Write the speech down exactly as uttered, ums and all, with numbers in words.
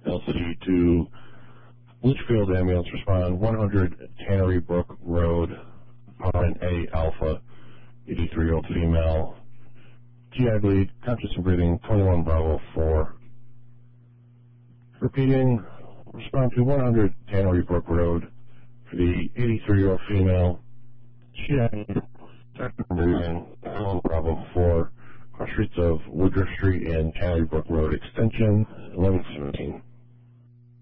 L C D to Litchfield ambulance, respond one hundred Tannery Brook Road, Pine A Alpha, eighty-three-year-old female, G I bleed, conscious and breathing, twenty-one Bravo four. Repeating, respond to one hundred Tannery Brook Road for the eighty-three-year-old female, G I bleed, conscious and breathing, twenty-one Bravo four, cross streets of Woodruff Street and Tannery Brook Road, extension eleven seventeen.